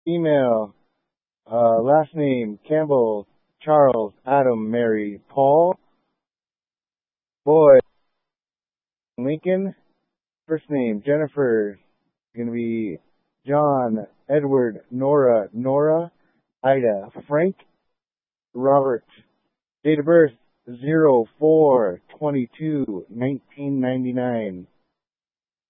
Female, last name Campbell, Charles, Adam, Mary, Paul. Boy, Lincoln. First name Jennifer, gonna be John, Edward, Nora, Ida, Frank, Robert. Date of birth 04/22/1999.